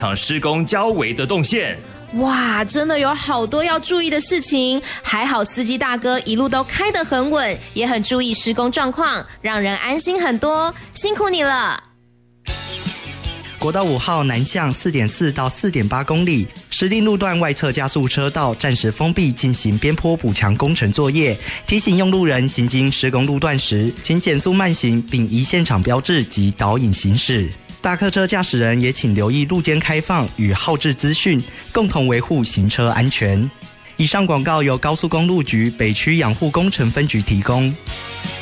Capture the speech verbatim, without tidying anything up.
场施工交围的动线。 哇，真的有好多要注意的事情，还好司机大哥一路都开得很稳，也很注意施工状况，让人安心很多，辛苦你了。 国道五号南向 四点四 到 四点八 公里，石碇路段外侧加速车道暂时封闭，进行边坡补强工程作业，提醒用路人行经施工路段时，请减速慢行，并依现场标志及导引行驶。大客车驾驶人也请留意路肩开放与号志资讯，共同维护行车安全。以上广告由高速公路局北区养护工程分局提供。